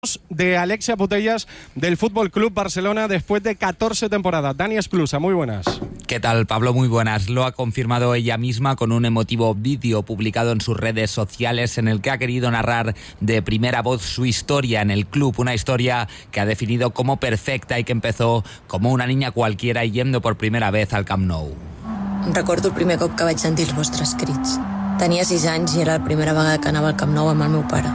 De Alexia Putellas del Fútbol Club Barcelona después de 14 temporadas. Dani Esclusa, muy buenas. ¿Qué tal, Pablo? Muy buenas. Lo ha confirmado ella misma con un emotivo vídeo publicado en sus redes sociales en el que ha querido narrar de primera voz su historia en el club, una historia que ha definido como perfecta y que empezó como una niña cualquiera yendo por primera vez al Camp Nou. Recordo el primer cop que vaig sentir els vostres crits. Tenia 6 anys i era la primera vegada que anava al Camp Nou amb el meu pare.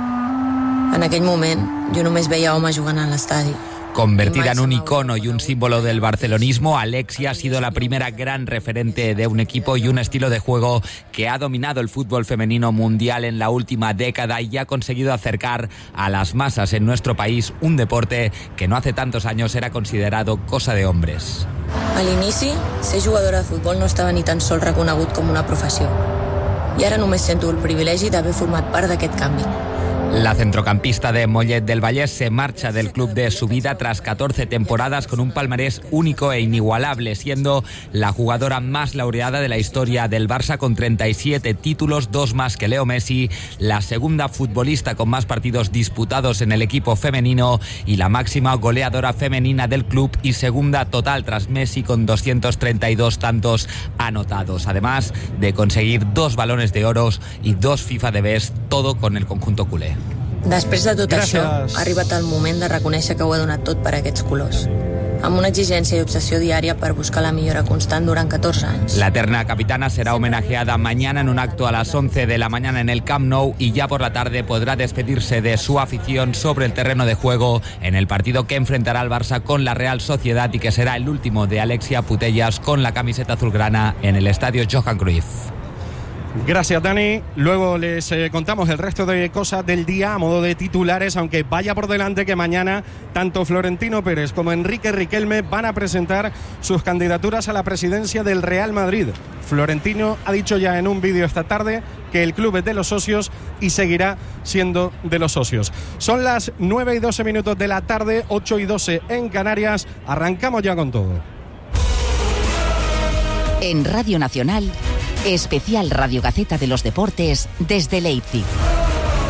En aquell moment, jo només veia homes jugant a l'estadi. Convertida en un icono y un símbolo del barcelonismo, Alexia ha sido la primera gran referente de un equipo y un estilo de juego que ha dominado el fútbol femenino mundial en la última década y ha conseguido acercar a las masas en nuestro país un deporte que no hace tantos años era considerado cosa de hombres. A l'inici, ser jugadora de futbol no estava ni tan sols reconegut com una professió. I ara només sento el privilegi d'haver format part d'aquest canvi. La centrocampista de Mollet del Vallès se marcha del club de su vida tras 14 temporadas con un palmarés único e inigualable, siendo la jugadora más laureada de la historia del Barça con 37 títulos, 2 más que Leo Messi, la segunda futbolista con más partidos disputados en el equipo femenino y la máxima goleadora femenina del club y segunda total tras Messi con 232 tantos anotados, además de conseguir 2 balones de oro y 2 FIFA de Best, todo con el conjunto culé. Després de tot això, ha arribat el moment de reconèixer que ho he donat tot per aquests colors. Amb una exigència i obsessió diària per buscar la millora constant durant 14 anys. La eterna capitana será homenajeada mañana en un acto a las 11 de la mañana en el Camp Nou y ya por la tarde podrá despedirse de su afición sobre el terreno de juego en el partido que enfrentará al Barça con la Real Sociedad y que será el último de Alexia Putellas con la camiseta azulgrana en el estadio Johan Cruyff. Gracias, Dani. Luego les contamos el resto de cosas del día a modo de titulares, aunque vaya por delante que mañana tanto Florentino Pérez como Enrique Riquelme van a presentar sus candidaturas a la presidencia del Real Madrid. Florentino ha dicho ya en un vídeo esta tarde que el club es de los socios y seguirá siendo de los socios. Son las 9:12 de la tarde, 8:12 en Canarias. Arrancamos ya con todo. En Radio Nacional, especial Radio Gaceta de los Deportes desde Leipzig.